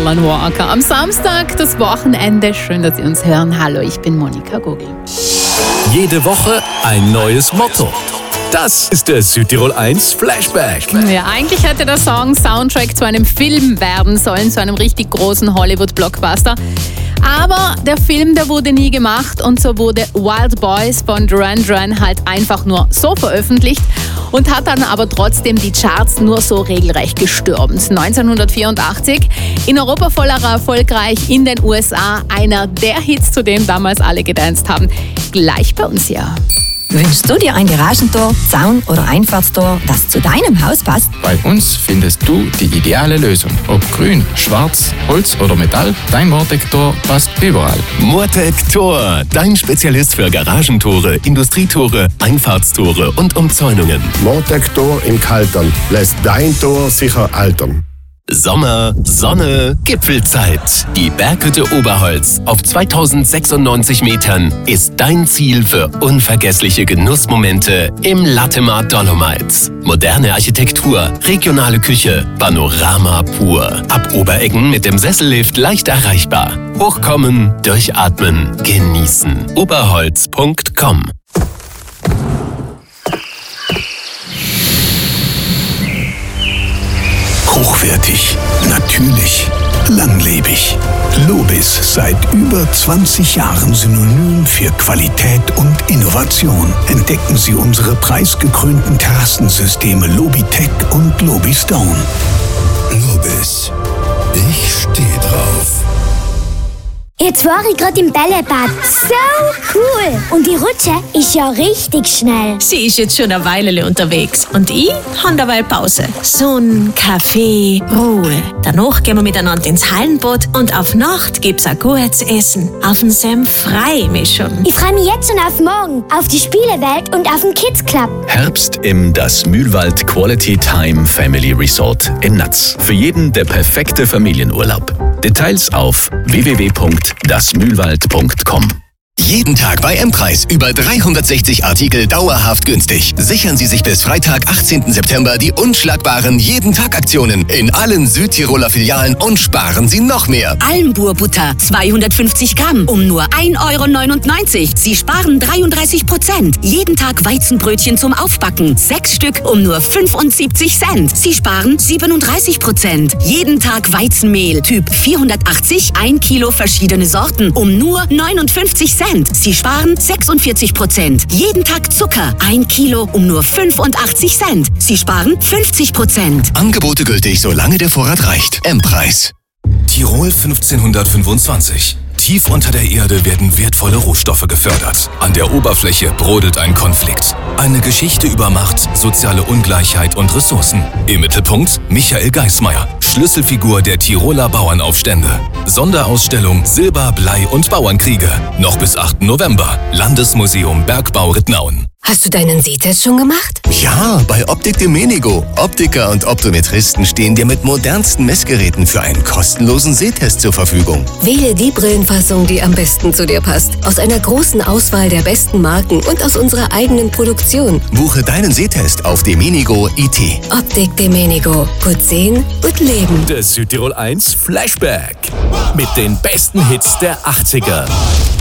Alan Walker. Am Samstag das Wochenende. Schön, dass Sie uns hören. Hallo, ich bin Monika Gogel. Jede Woche ein neues Motto. Das ist der Südtirol 1 Flashback. Ja, eigentlich hätte der Song Soundtrack zu einem Film werden sollen, zu einem richtig großen Hollywood-Blockbuster. Aber der Film, der wurde nie gemacht und so wurde Wild Boys von Duran Duran halt einfach nur so veröffentlicht und hat dann aber trotzdem die Charts nur so regelrecht gestürmt. 1984 in Europa voller erfolgreich, in den USA einer der Hits, zu dem damals alle gedanced haben. Gleich bei uns ja. Wünschst du dir ein Garagentor, Zaun oder Einfahrtstor, das zu deinem Haus passt? Bei uns findest du die ideale Lösung. Ob grün, schwarz, Holz oder Metall, dein Mortec-Tor passt überall. Mortec Tor, dein Spezialist für Garagentore, Industrietore, Einfahrtstore und Umzäunungen. Mortec Tor in Kaltern lässt dein Tor sicher altern. Sommer, Sonne, Gipfelzeit. Die Berghütte Oberholz auf 2096 Metern ist dein Ziel für unvergessliche Genussmomente im Latemar Dolomites. Moderne Architektur, regionale Küche, Panorama pur. Ab Obereggen mit dem Sessellift leicht erreichbar. Hochkommen, durchatmen, genießen. Oberholz.com. Hochwertig, natürlich, langlebig. Lobis, seit über 20 Jahren Synonym für Qualität und Innovation. Entdecken Sie unsere preisgekrönten Terrassensysteme Lobitech und Lobistone. Lobis, ich stehe drauf. Jetzt war ich gerade im Bällebad. So cool! Und die Rutsche ist ja richtig schnell. Sie ist jetzt schon eine Weile unterwegs und ich habe dabei Pause. Sonne, Kaffee, Ruhe. Danach gehen wir miteinander ins Hallenbad und auf Nacht gibt's ein gutes Essen. Auf den Senf freue ich mich schon. Ich freue mich jetzt schon auf morgen, auf die Spielewelt und auf den Kids Club. Herbst im Das Mühlwald Quality Time Family Resort in Natz. Für jeden der perfekte Familienurlaub. Details auf www.dasmühlwald.com. Jeden Tag bei M-Preis über 360 Artikel dauerhaft günstig. Sichern Sie sich bis Freitag, 18. September die unschlagbaren Jeden-Tag-Aktionen in allen Südtiroler Filialen und sparen Sie noch mehr. Almburbutter 250 Gramm um nur 1,99 €. Sie sparen 33%. Jeden Tag Weizenbrötchen zum Aufbacken 6 Stück um nur 75 Cent. Sie sparen 37%. Jeden Tag Weizenmehl Typ 480, 1 Kilo verschiedene Sorten um nur 59 Cent. Sie sparen 46%. Jeden Tag Zucker 1 Kilo um nur 85 Cent. Sie sparen 50%. Angebote gültig, solange der Vorrat reicht. M-Preis. Tirol 1525. Tief unter der Erde werden wertvolle Rohstoffe gefördert. An der Oberfläche brodelt ein Konflikt. Eine Geschichte über Macht, soziale Ungleichheit und Ressourcen. Im Mittelpunkt Michael Geismeier, Schlüsselfigur der Tiroler Bauernaufstände. Sonderausstellung Silber, Blei und Bauernkriege. Noch bis 8. November. Landesmuseum Bergbau Rittnauen. Hast du deinen Sehtest schon gemacht? Ja, bei Optik Domenico. Optiker und Optometristen stehen dir mit modernsten Messgeräten für einen kostenlosen Sehtest zur Verfügung. Wähle die Brillenfassung, die am besten zu dir passt. Aus einer großen Auswahl der besten Marken und aus unserer eigenen Produktion. Buche deinen Sehtest auf Domenico.it. Optik Domenico. Gut sehen, gut leben. Der Südtirol 1 Flashback. Mit den besten Hits der 80er.